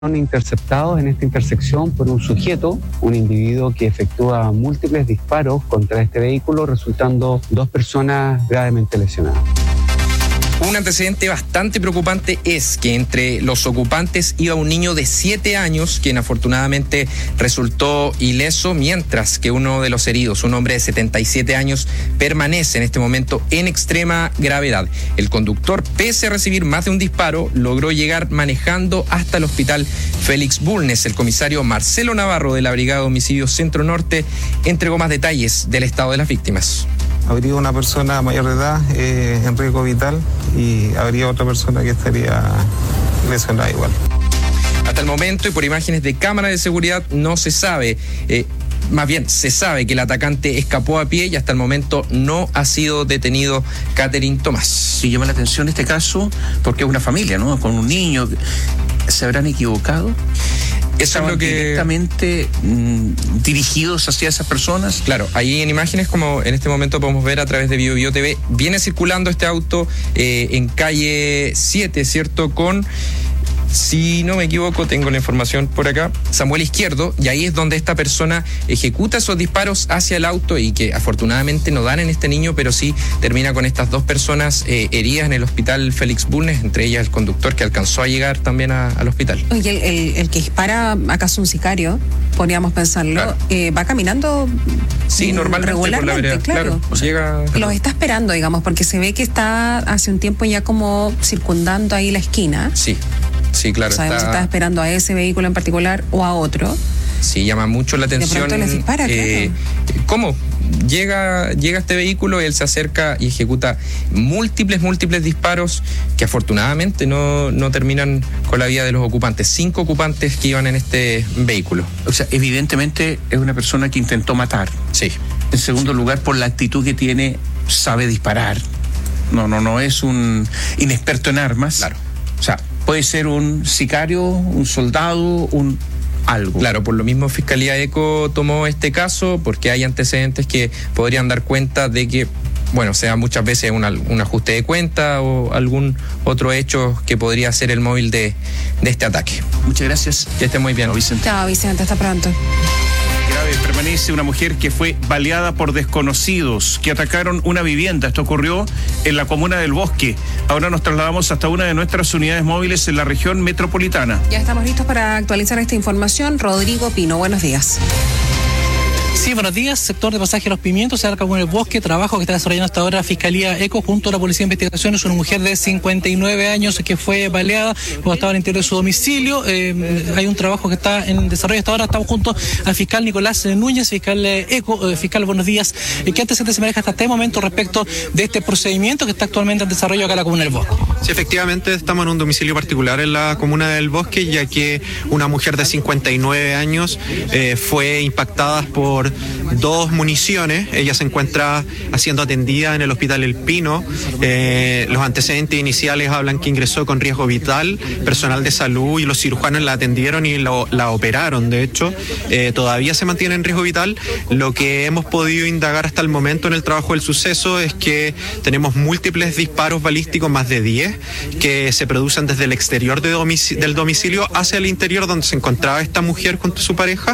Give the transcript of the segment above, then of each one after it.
interceptados en esta intersección por un sujeto, un individuo que efectúa múltiples disparos contra este vehículo, resultando 2 personas gravemente lesionadas. Un antecedente bastante preocupante es que entre los ocupantes iba un niño de 7 años, quien afortunadamente resultó ileso, mientras que uno de los heridos, un hombre de 77 años, permanece en este momento en extrema gravedad. El conductor, pese a recibir más de un disparo, logró llegar manejando hasta el hospital Félix Bulnes. El comisario Marcelo Navarro de la Brigada de Homicidios Centro Norte entregó más detalles del estado de las víctimas. Habría una persona mayor de edad en riesgo vital y habría otra persona que estaría lesionada igual. Hasta el momento y por imágenes de cámara de seguridad no se sabe, más bien se sabe que el atacante escapó a pie y hasta el momento no ha sido detenido Catherine Tomás. Y llama la atención este caso porque es una familia, ¿no? Con un niño. ¿Se habrán equivocado? Eso es lo que... directamente dirigidos hacia esas personas. Claro, ahí en imágenes, como en este momento podemos ver a través de BioBio TV, viene circulando este auto en calle 7, ¿cierto? Con, si no me equivoco, tengo la información por acá, Samuel Izquierdo, y ahí es donde esta persona ejecuta esos disparos hacia el auto y que afortunadamente no dan en este niño, pero sí termina con estas 2 personas heridas en el hospital Félix Bulnes, entre ellas el conductor que alcanzó a llegar también al hospital. Oye, el que dispara, ¿acaso un sicario? Podríamos pensarlo. Claro. Va caminando regularmente por la vereda. Claro. O sea, llega... Los está esperando, digamos, porque se ve que está hace un tiempo ya como circundando ahí la esquina. Sí, claro. No sabemos si está esperando a ese vehículo en particular o a otro. Sí, llama mucho la atención. De pronto les dispara, claro. ¿Cómo? Llega este vehículo, él se acerca y ejecuta múltiples disparos que afortunadamente no terminan con la vida de los ocupantes. 5 ocupantes que iban en este vehículo. O sea, evidentemente es una persona que intentó matar. Sí. En segundo lugar, por la actitud que tiene, sabe disparar. No es un inexperto en armas. Claro. O sea, puede ser un sicario, un soldado, algo. Claro, por lo mismo Fiscalía ECO tomó este caso porque hay antecedentes que podrían dar cuenta de que, bueno, sea muchas veces un ajuste de cuenta o algún otro hecho que podría ser el móvil de este ataque. Muchas gracias. Que esté muy bien. Chao, Vicente. Chao, Vicente, hasta pronto. Grave permanece una mujer que fue baleada por desconocidos que atacaron una vivienda. Esto ocurrió en la comuna del Bosque. Ahora nos trasladamos hasta una de nuestras unidades móviles en la región metropolitana. Ya estamos listos para actualizar esta información. Rodrigo Pino, buenos días. Sí, buenos días. Sector de Pasaje Los Pimientos, cerca con el Bosque, trabajo que está desarrollando hasta ahora Fiscalía ECO junto a la Policía de Investigaciones. Una mujer de 59 años que fue baleada cuando estaba en el interior de su domicilio. Hay un trabajo que está en desarrollo hasta ahora. Estamos junto al fiscal Nicolás Núñez, fiscal ECO. Fiscal, buenos días. ¿Qué antecedentes se maneja hasta este momento respecto de este procedimiento que está actualmente en desarrollo acá en la comuna del Bosque? Sí, efectivamente estamos en un domicilio particular en la comuna del Bosque, ya que una mujer de 59 años fue impactada por 2 municiones. Ella se encuentra siendo atendida en el hospital El Pino. Los antecedentes iniciales hablan que ingresó con riesgo vital. Personal de salud y los cirujanos la atendieron y la operaron. De hecho, todavía se mantiene en riesgo vital. Lo que hemos podido indagar hasta el momento en el trabajo del suceso es que tenemos múltiples disparos balísticos, más de 10, que se producen desde el exterior del domicilio hacia el interior donde se encontraba esta mujer junto a su pareja.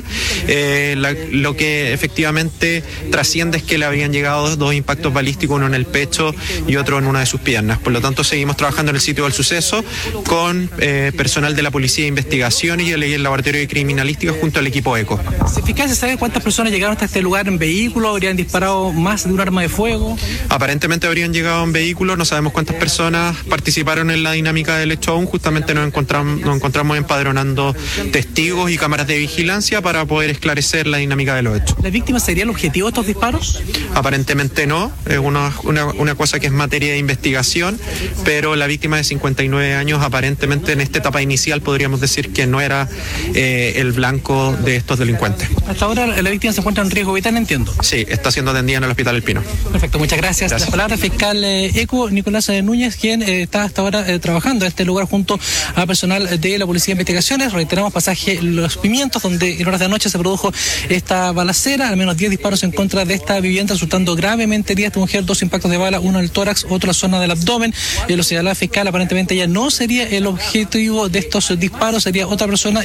Lo que efectivamente trasciende es que le habían llegado 2 impactos balísticos, uno en el pecho y otro en una de sus piernas. Por lo tanto, seguimos trabajando en el sitio del suceso con personal de la Policía de Investigaciones y el Laboratorio de Criminalística junto al equipo ECO. Fiscal, ¿se sabe cuántas personas llegaron hasta este lugar en vehículo? ¿Habrían disparado más de un arma de fuego? Aparentemente habrían llegado en vehículo. No sabemos cuántas personas participaron en la dinámica del hecho aún. Justamente nos encontramos empadronando testigos y cámaras de vigilancia para poder esclarecer la dinámica de los hechos. ¿La víctima sería el objetivo de estos disparos? Aparentemente no, es una cosa que es materia de investigación, pero la víctima de 59 años aparentemente en esta etapa inicial podríamos decir que no era el blanco de estos delincuentes. Hasta ahora la víctima se encuentra en riesgo vital, entiendo. Sí, está siendo atendida en el hospital El Pino. Perfecto, muchas gracias. La palabra fiscal ECO, Nicolás Núñez, quien está hasta ahora trabajando en este lugar junto a personal de la Policía de Investigaciones. Reiteramos, pasaje Los Pimientos, donde en horas de anoche se produjo esta balacera. trasera, al menos 10 disparos en contra de esta vivienda, resultando gravemente herida esta mujer, 2 impactos de bala, uno en el tórax, otro en la zona del abdomen. Lo señalaba el fiscal, aparentemente ella no sería el objetivo de estos disparos, sería otra persona.